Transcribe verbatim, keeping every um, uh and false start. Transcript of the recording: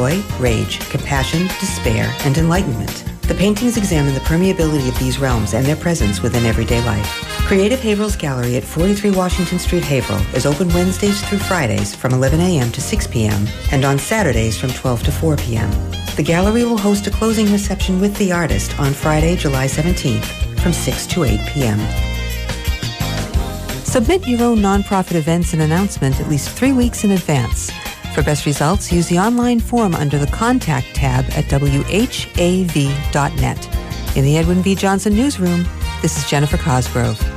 joy, rage, compassion, despair, and enlightenment. The paintings examine the permeability of these realms and their presence within everyday life. Creative Haverhill's Gallery at forty-three Washington Street, Haverhill is open Wednesdays through Fridays from eleven a.m. to six p.m. and on Saturdays from twelve to four p.m. The gallery will host a closing reception with the artist on Friday, July seventeenth from six to eight p.m. Submit your own nonprofit events and announcement at least three weeks in advance. For best results, use the online form under the Contact tab at w h a v dot net. In the Edwin V. Johnson Newsroom, this is Jennifer Cosgrove.